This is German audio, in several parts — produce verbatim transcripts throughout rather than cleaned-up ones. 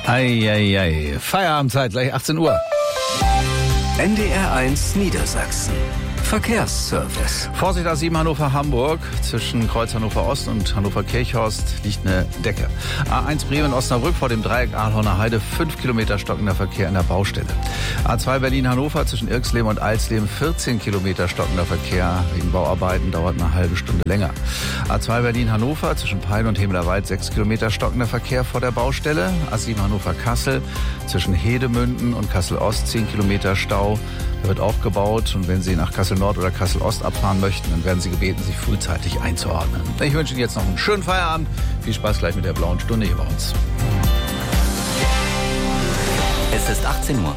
Eieiei. Feierabendzeit, gleich achtzehn Uhr. N D R eins Niedersachsen. Verkehrsservice. Vorsicht A sieben Hannover-Hamburg. Zwischen Kreuz Hannover Ost und Hannover-Kirchhorst liegt eine Decke. A eins Bremen-Osnabrück vor dem Dreieck Ahlhorner Heide. Fünf Kilometer stockender Verkehr in der Baustelle. A zwei Berlin-Hannover zwischen Irxleben und Alsleben. vierzehn Kilometer stockender Verkehr. Wegen Bauarbeiten dauert eine halbe Stunde länger. A zwei Berlin-Hannover zwischen Peine und Hemelerwald. sechs Kilometer stockender Verkehr vor der Baustelle. A sieben Hannover-Kassel zwischen Hedemünden und Kassel-Ost. zehn Kilometer Stau. Da wird auch gebaut. Und wenn Sie nach Kassel-Nord oder Kassel-Ost abfahren möchten, dann werden Sie gebeten, sich frühzeitig einzuordnen. Ich wünsche Ihnen jetzt noch einen schönen Feierabend. Viel Spaß gleich mit der blauen Stunde hier bei uns. Es ist achtzehn Uhr.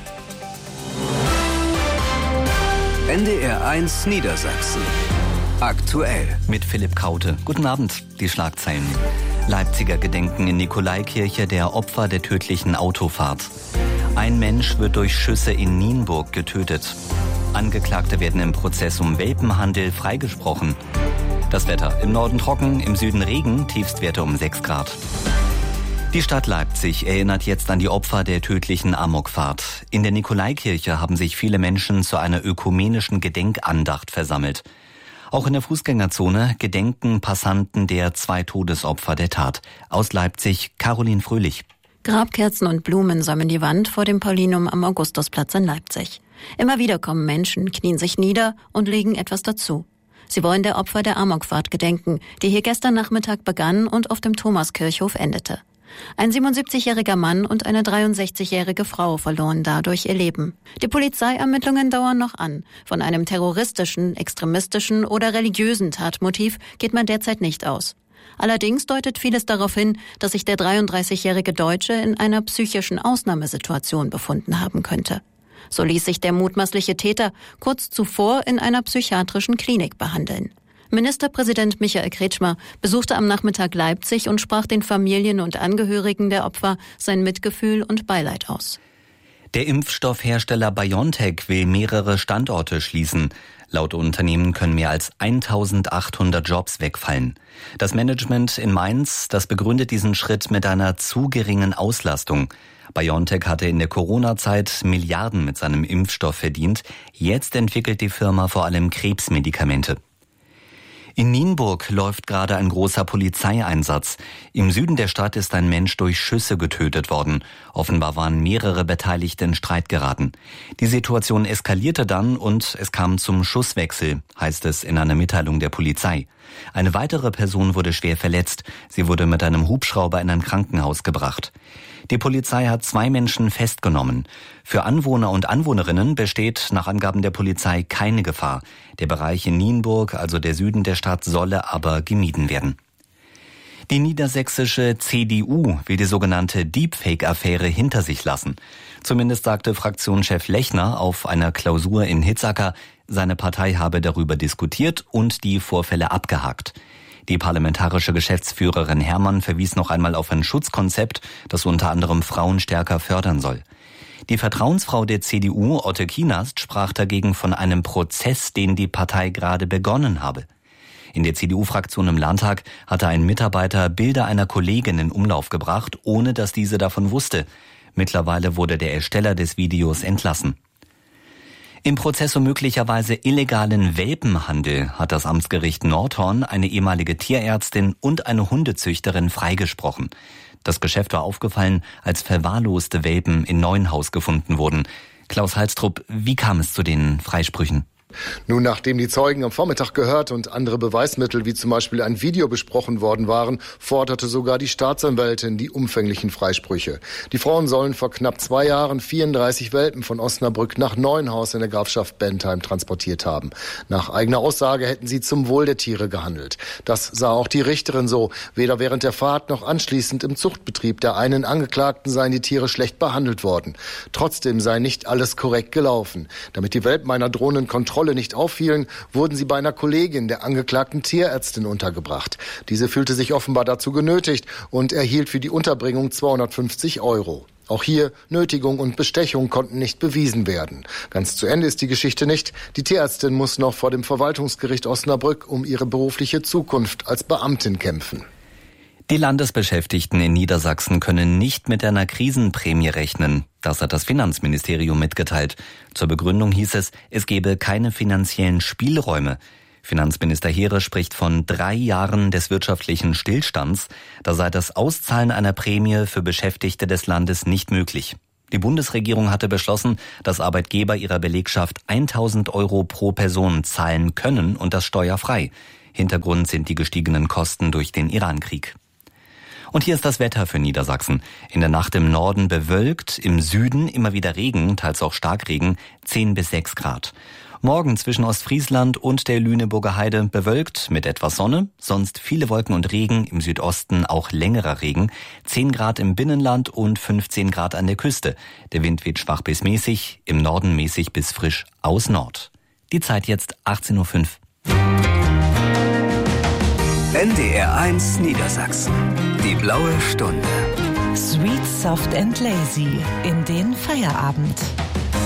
N D R eins Niedersachsen. Aktuell. Mit Philipp Kaute. Guten Abend, die Schlagzeilen. Leipziger Gedenken in Nikolaikirche der Opfer der tödlichen Autofahrt. Ein Mensch wird durch Schüsse in Nienburg getötet. Angeklagte werden im Prozess um Welpenhandel freigesprochen. Das Wetter: im Norden trocken, im Süden Regen, Tiefstwerte um sechs Grad. Die Stadt Leipzig erinnert jetzt an die Opfer der tödlichen Amokfahrt. In der Nikolaikirche haben sich viele Menschen zu einer ökumenischen Gedenkandacht versammelt. Auch in der Fußgängerzone gedenken Passanten der zwei Todesopfer der Tat. Aus Leipzig, Caroline Fröhlich. Grabkerzen und Blumen säumen die Wand vor dem Paulinum am Augustusplatz in Leipzig. Immer wieder kommen Menschen, knien sich nieder und legen etwas dazu. Sie wollen der Opfer der Amokfahrt gedenken, die hier gestern Nachmittag begann und auf dem Thomaskirchhof endete. Ein siebenundsiebzigjähriger Mann und eine dreiundsechzigjährige Frau verloren dadurch ihr Leben. Die Polizeiermittlungen dauern noch an. Von einem terroristischen, extremistischen oder religiösen Tatmotiv geht man derzeit nicht aus. Allerdings deutet vieles darauf hin, dass sich der dreiunddreißigjährige Deutsche in einer psychischen Ausnahmesituation befunden haben könnte. So ließ sich der mutmaßliche Täter kurz zuvor in einer psychiatrischen Klinik behandeln. Ministerpräsident Michael Kretschmer besuchte am Nachmittag Leipzig und sprach den Familien und Angehörigen der Opfer sein Mitgefühl und Beileid aus. Der Impfstoffhersteller BioNTech will mehrere Standorte schließen. Laut Unternehmen können mehr als eintausendachthundert Jobs wegfallen. Das Management in Mainz, das begründet diesen Schritt mit einer zu geringen Auslastung. BioNTech hatte in der Corona-Zeit Milliarden mit seinem Impfstoff verdient. Jetzt entwickelt die Firma vor allem Krebsmedikamente. In Nienburg läuft gerade ein großer Polizeieinsatz. Im Süden der Stadt ist ein Mensch durch Schüsse getötet worden. Offenbar waren mehrere Beteiligte in Streit geraten. Die Situation eskalierte dann und es kam zum Schusswechsel, heißt es in einer Mitteilung der Polizei. Eine weitere Person wurde schwer verletzt. Sie wurde mit einem Hubschrauber in ein Krankenhaus gebracht. Die Polizei hat zwei Menschen festgenommen. Für Anwohner und Anwohnerinnen besteht nach Angaben der Polizei keine Gefahr. Der Bereich in Nienburg, also der Süden der Stadt, solle aber gemieden werden. Die niedersächsische C D U will die sogenannte Deepfake-Affäre hinter sich lassen. Zumindest sagte Fraktionschef Lechner auf einer Klausur in Hitzacker, seine Partei habe darüber diskutiert und die Vorfälle abgehakt. Die parlamentarische Geschäftsführerin Herrmann verwies noch einmal auf ein Schutzkonzept, das unter anderem Frauen stärker fördern soll. Die Vertrauensfrau der C D U, Otte Kienast, sprach dagegen von einem Prozess, den die Partei gerade begonnen habe. In der C D U-Fraktion im Landtag hatte ein Mitarbeiter Bilder einer Kollegin in Umlauf gebracht, ohne dass diese davon wusste. Mittlerweile wurde der Ersteller des Videos entlassen. Im Prozess um möglicherweise illegalen Welpenhandel hat das Amtsgericht Nordhorn eine ehemalige Tierärztin und eine Hundezüchterin freigesprochen. Das Geschäft war aufgefallen, als verwahrloste Welpen in Neuenhaus gefunden wurden. Klaus Halstrup, wie kam es zu den Freisprüchen? Nun, nachdem die Zeugen am Vormittag gehört und andere Beweismittel wie zum Beispiel ein Video besprochen worden waren, forderte sogar die Staatsanwältin die umfänglichen Freisprüche. Die Frauen sollen vor knapp zwei Jahren vierunddreißig Welpen von Osnabrück nach Neuenhaus in der Grafschaft Bentheim transportiert haben. Nach eigener Aussage hätten sie zum Wohl der Tiere gehandelt. Das sah auch die Richterin so. Weder während der Fahrt noch anschließend im Zuchtbetrieb der einen Angeklagten seien die Tiere schlecht behandelt worden. Trotzdem sei nicht alles korrekt gelaufen. Damit die Welpen einer drohenden Kontrolle nicht auffielen, wurden sie bei einer Kollegin der angeklagten Tierärztin untergebracht. Diese fühlte sich offenbar dazu genötigt und erhielt für die Unterbringung zweihundertfünfzig Euro. Auch hier Nötigung und Bestechung konnten nicht bewiesen werden. Ganz zu Ende ist die Geschichte nicht. Die Tierärztin muss noch vor dem Verwaltungsgericht Osnabrück um ihre berufliche Zukunft als Beamtin kämpfen. Die Landesbeschäftigten in Niedersachsen können nicht mit einer Krisenprämie rechnen. Das hat das Finanzministerium mitgeteilt. Zur Begründung hieß es, es gebe keine finanziellen Spielräume. Finanzminister Heere spricht von drei Jahren des wirtschaftlichen Stillstands. Da sei das Auszahlen einer Prämie für Beschäftigte des Landes nicht möglich. Die Bundesregierung hatte beschlossen, dass Arbeitgeber ihrer Belegschaft tausend Euro pro Person zahlen können und das steuerfrei. Hintergrund sind die gestiegenen Kosten durch den Irankrieg. Und hier ist das Wetter für Niedersachsen. In der Nacht im Norden bewölkt, im Süden immer wieder Regen, teils auch Starkregen, zehn bis sechs Grad. Morgen zwischen Ostfriesland und der Lüneburger Heide bewölkt mit etwas Sonne, sonst viele Wolken und Regen, im Südosten auch längerer Regen, zehn Grad im Binnenland und fünfzehn Grad an der Küste. Der Wind weht schwach bis mäßig, im Norden mäßig bis frisch aus Nord. Die Zeit jetzt achtzehn Uhr fünf. N D R eins Niedersachsen. Die blaue Stunde. Sweet, soft and lazy in den Feierabend.